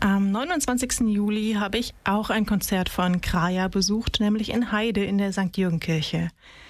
Am 29. Juli habe ich auch ein Konzert von Kraja besucht, nämlich in Heide in der St. Jürgen-Kirche.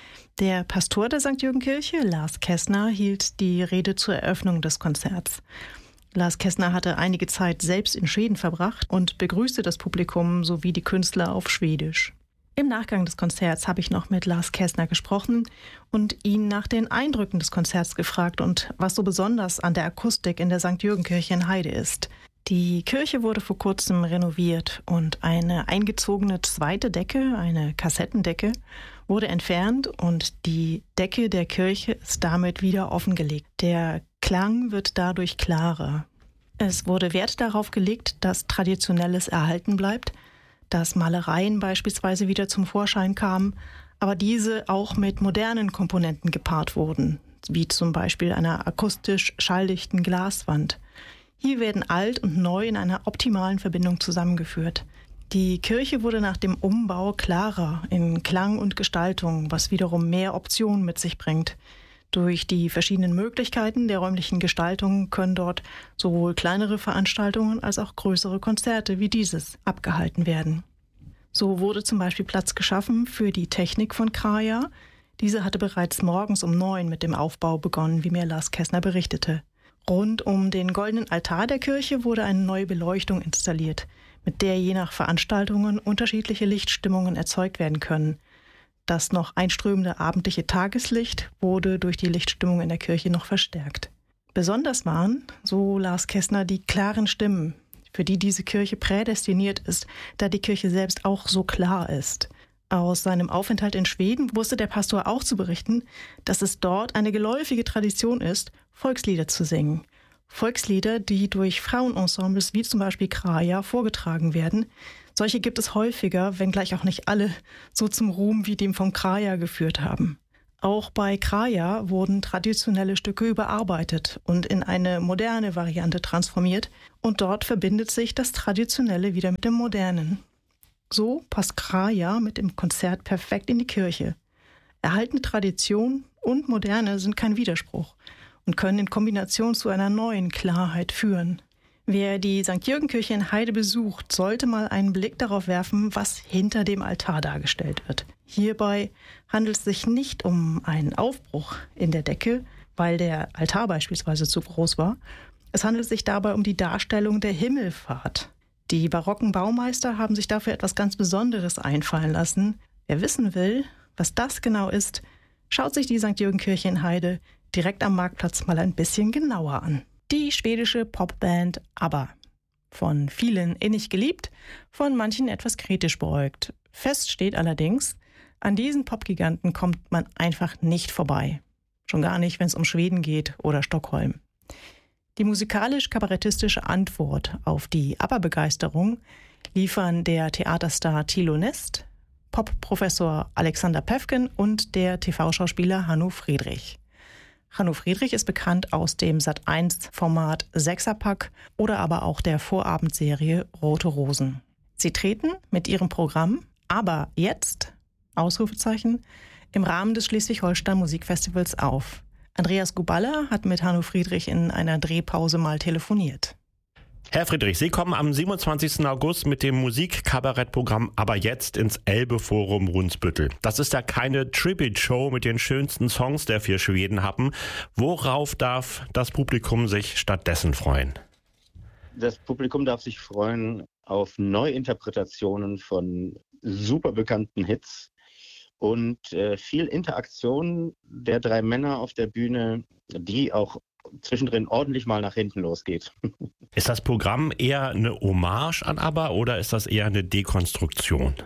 Der Pastor der St. Jürgen-Kirche, Lars Kessner, hielt die Rede zur Eröffnung des Konzerts. Lars Kessner hatte einige Zeit selbst in Schweden verbracht und begrüßte das Publikum sowie die Künstler auf Schwedisch. Im Nachgang des Konzerts habe ich noch mit Lars Kessner gesprochen und ihn nach den Eindrücken des Konzerts gefragt und was so besonders an der Akustik in der St. Jürgen-Kirche in Heide ist. Die Kirche wurde vor kurzem renoviert und eine eingezogene zweite Decke, eine Kassettendecke, wurde entfernt und die Decke der Kirche ist damit wieder offengelegt. Der Klang wird dadurch klarer. Es wurde Wert darauf gelegt, dass Traditionelles erhalten bleibt, dass Malereien beispielsweise wieder zum Vorschein kamen, aber diese auch mit modernen Komponenten gepaart wurden, wie zum Beispiel einer akustisch schalldichten Glaswand. Hier werden alt und neu in einer optimalen Verbindung zusammengeführt. Die Kirche wurde nach dem Umbau klarer in Klang und Gestaltung, was wiederum mehr Optionen mit sich bringt. Durch die verschiedenen Möglichkeiten der räumlichen Gestaltung können dort sowohl kleinere Veranstaltungen als auch größere Konzerte wie dieses abgehalten werden. So wurde zum Beispiel Platz geschaffen für die Technik von Kraja. Diese hatte bereits morgens um 9 mit dem Aufbau begonnen, wie mir Lars Kessner berichtete. Rund um den goldenen Altar der Kirche wurde eine neue Beleuchtung installiert, mit der je nach Veranstaltungen unterschiedliche Lichtstimmungen erzeugt werden können. Das noch einströmende abendliche Tageslicht wurde durch die Lichtstimmung in der Kirche noch verstärkt. Besonders waren, so Lars Kessner, die klaren Stimmen, für die diese Kirche prädestiniert ist, da die Kirche selbst auch so klar ist. Aus seinem Aufenthalt in Schweden wusste der Pastor auch zu berichten, dass es dort eine geläufige Tradition ist, Volkslieder zu singen. Volkslieder, die durch Frauenensembles wie zum Beispiel Kraja vorgetragen werden. Solche gibt es häufiger, wenngleich auch nicht alle so zum Ruhm wie dem von Kraja geführt haben. Auch bei Kraja wurden traditionelle Stücke überarbeitet und in eine moderne Variante transformiert und dort verbindet sich das Traditionelle wieder mit dem Modernen. So passt Kraja mit dem Konzert perfekt in die Kirche. Erhaltene Tradition und Moderne sind kein Widerspruch und können in Kombination zu einer neuen Klarheit führen. Wer die St. Jürgen-Kirche in Heide besucht, sollte mal einen Blick darauf werfen, was hinter dem Altar dargestellt wird. Hierbei handelt es sich nicht um einen Aufbruch in der Decke, weil der Altar beispielsweise zu groß war. Es handelt sich dabei um die Darstellung der Himmelfahrt. Die barocken Baumeister haben sich dafür etwas ganz Besonderes einfallen lassen. Wer wissen will, was das genau ist, schaut sich die St. Jürgen-Kirche in Heide direkt am Marktplatz mal ein bisschen genauer an. Die schwedische Popband ABBA. Von vielen innig geliebt, von manchen etwas kritisch beäugt. Fest steht allerdings, an diesen Popgiganten kommt man einfach nicht vorbei. Schon gar nicht, wenn es um Schweden geht oder Stockholm. Die musikalisch-kabarettistische Antwort auf die ABBA-Begeisterung liefern der Theaterstar Thilo Nest, Pop-Professor Alexander Päffgen und der TV-Schauspieler Hanno Friedrich. Hanno Friedrich ist bekannt aus dem Sat.1-Format Sechserpack oder aber auch der Vorabendserie Rote Rosen. Sie treten mit ihrem Programm Aber jetzt, Ausrufezeichen, im Rahmen des Schleswig-Holstein Musikfestivals auf. Andreas Guballa hat mit Hanno Friedrich in einer Drehpause mal telefoniert. Herr Friedrich, Sie kommen am 27. August mit dem Musikkabarettprogramm Aber jetzt ins Elbe-Forum Brunsbüttel. Das ist ja keine Tribute-Show mit den schönsten Songs der 4 Schwedenhappen. Worauf darf das Publikum sich stattdessen freuen? Das Publikum darf sich freuen auf Neuinterpretationen von super bekannten Hits und viel Interaktion der 3 Männer auf der Bühne, die auch zwischendrin ordentlich mal nach hinten losgeht. Ist das Programm eher eine Hommage an ABBA oder ist das eher eine Dekonstruktion?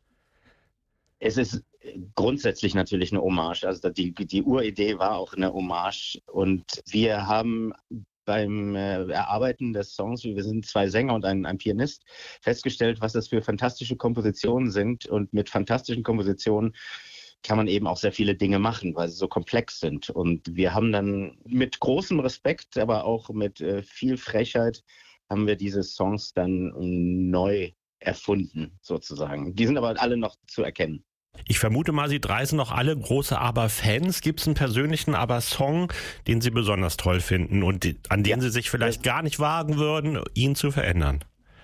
Es ist grundsätzlich natürlich eine Hommage. Also die Uridee war auch eine Hommage und wir haben beim Erarbeiten des Songs, wir sind 2 Sänger und ein Pianist, festgestellt, was das für fantastische Kompositionen sind und mit fantastischen Kompositionen kann man eben auch sehr viele Dinge machen, weil sie so komplex sind. Und wir haben dann mit großem Respekt, aber auch mit viel Frechheit, haben wir diese Songs dann neu erfunden, sozusagen. Die sind aber alle noch zu erkennen. Ich vermute mal, Sie 3 sind noch alle große ABBA-Fans. Gibt es einen persönlichen ABBA-Song, den Sie besonders toll finden und an den Sie sich vielleicht gar nicht wagen würden, ihn zu verändern?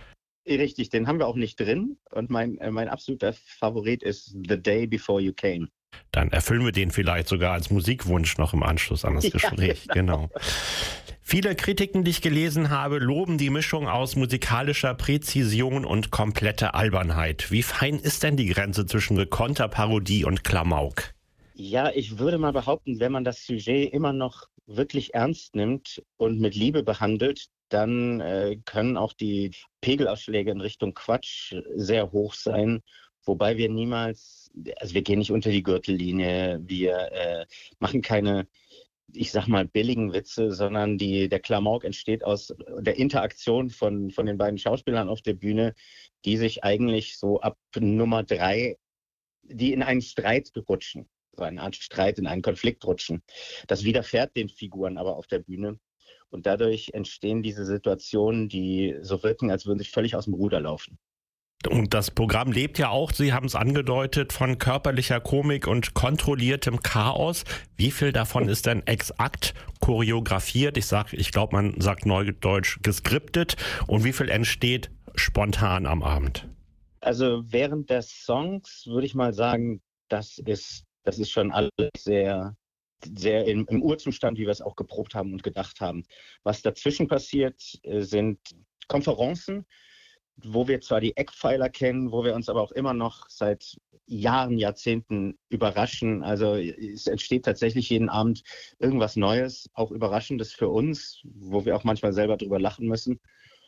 Richtig, den haben wir auch nicht drin. Und mein absoluter Favorit ist The Day Before You Came. Dann erfüllen wir den vielleicht sogar als Musikwunsch noch im Anschluss an das Gespräch. Ja, genau. Viele Kritiken, die ich gelesen habe, loben die Mischung aus musikalischer Präzision und kompletter Albernheit. Wie fein ist denn die Grenze zwischen gekonnter Parodie und Klamauk? Ja, ich würde mal behaupten, wenn man das Sujet immer noch wirklich ernst nimmt und mit Liebe behandelt, dann können auch die Pegelausschläge in Richtung Quatsch sehr hoch sein. Wobei wir niemals, also wir gehen nicht unter die Gürtellinie, wir machen keine, ich sag mal, billigen Witze, sondern der Klamauk entsteht aus der Interaktion von den beiden Schauspielern auf der Bühne, die sich eigentlich so ab Nummer 3, die in einen Streit rutschen, so eine Art Streit, in einen Konflikt rutschen. Das widerfährt den Figuren aber auf der Bühne. Und dadurch entstehen diese Situationen, die so wirken, als würden sie völlig aus dem Ruder laufen. Und das Programm lebt ja auch, Sie haben es angedeutet, von körperlicher Komik und kontrolliertem Chaos. Wie viel davon ist denn exakt choreografiert? Ich glaube, man sagt neudeutsch geskriptet. Und wie viel entsteht spontan am Abend? Also während der Songs würde ich mal sagen, das ist schon alles sehr im Urzustand, wie wir es auch geprobt haben und gedacht haben. Was dazwischen passiert, sind Konferenzen, wo wir zwar die Eckpfeiler kennen, wo wir uns aber auch immer noch seit Jahren, Jahrzehnten überraschen. Also es entsteht tatsächlich jeden Abend irgendwas Neues, auch Überraschendes für uns, wo wir auch manchmal selber drüber lachen müssen.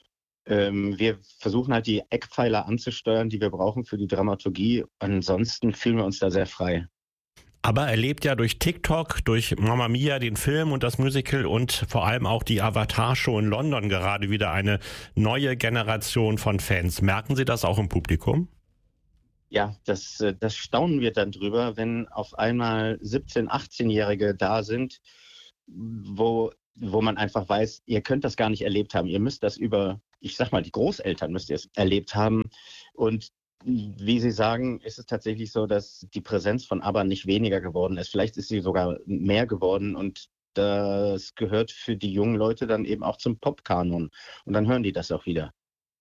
Wir versuchen halt die Eckpfeiler anzusteuern, die wir brauchen für die Dramaturgie. Ansonsten fühlen wir uns da sehr frei. Aber er lebt ja durch TikTok, durch Mamma Mia, den Film und das Musical und vor allem auch die Avatar-Show in London gerade wieder eine neue Generation von Fans. Merken Sie das auch im Publikum? Ja, das staunen wir dann drüber, wenn auf einmal 17-, 18-Jährige da sind, wo man einfach weiß, ihr könnt das gar nicht erlebt haben. Ihr müsst das über, ich sag mal, die Großeltern müsst ihr es erlebt haben. Und wie Sie sagen, ist es tatsächlich so, dass die Präsenz von ABBA nicht weniger geworden ist. Vielleicht ist sie sogar mehr geworden und das gehört für die jungen Leute dann eben auch zum Popkanon. Und dann hören die das auch wieder.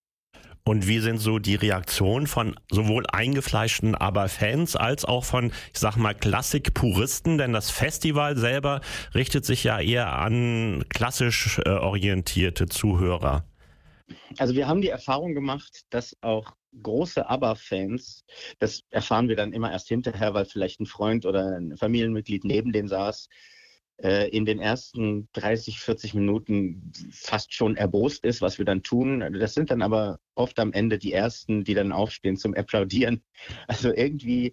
Und wie sind so die Reaktionen von sowohl eingefleischten ABBA-Fans als auch von, ich sag mal, Klassik-Puristen? Denn das Festival selber richtet sich ja eher an klassisch orientierte Zuhörer. Also wir haben die Erfahrung gemacht, dass auch große ABBA-Fans, das erfahren wir dann immer erst hinterher, weil vielleicht ein Freund oder ein Familienmitglied neben denen saß, in den ersten 30, 40 Minuten fast schon erbost ist, was wir dann tun. Das sind dann aber oft am Ende die Ersten, die dann aufstehen zum Applaudieren. Also irgendwie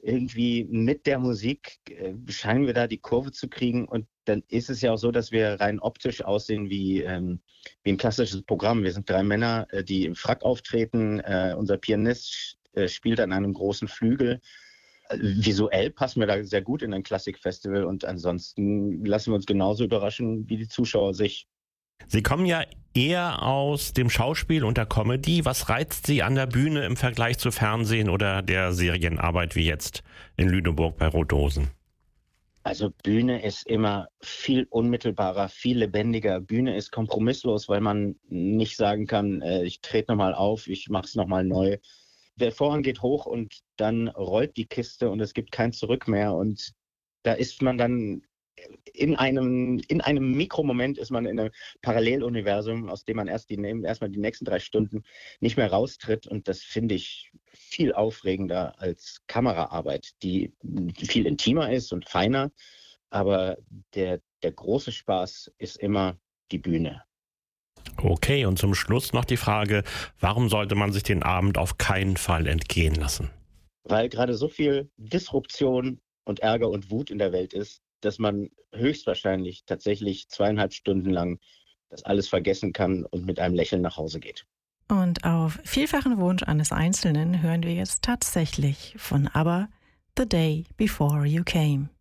mit der Musik scheinen wir da die Kurve zu kriegen. Und dann ist es ja auch so, dass wir rein optisch aussehen wie ein klassisches Programm. Wir sind 3 Männer, die im Frack auftreten. Unser Pianist spielt an einem großen Flügel. Visuell passen wir da sehr gut in ein Klassikfestival und ansonsten lassen wir uns genauso überraschen wie die Zuschauer sich. Sie kommen ja eher aus dem Schauspiel und der Comedy. Was reizt Sie an der Bühne im Vergleich zu Fernsehen oder der Serienarbeit wie jetzt in Lüneburg bei Rot-Dosen? Also Bühne ist immer viel unmittelbarer, viel lebendiger. Bühne ist kompromisslos, weil man nicht sagen kann, ich trete nochmal auf, ich mache es nochmal neu. Der Vorhang geht hoch und dann rollt die Kiste und es gibt kein Zurück mehr. Und da ist man dann in einem Mikromoment ist man in einem Paralleluniversum, aus dem man erstmal die nächsten 3 Stunden nicht mehr raustritt. Und das finde ich viel aufregender als Kameraarbeit, die viel intimer ist und feiner. Aber der große Spaß ist immer die Bühne. Okay, und zum Schluss noch die Frage, warum sollte man sich den Abend auf keinen Fall entgehen lassen? Weil gerade so viel Disruption und Ärger und Wut in der Welt ist, dass man höchstwahrscheinlich tatsächlich 2,5 Stunden lang das alles vergessen kann und mit einem Lächeln nach Hause geht. Und auf vielfachen Wunsch eines Einzelnen hören wir jetzt tatsächlich von ABBA The Day Before You Came.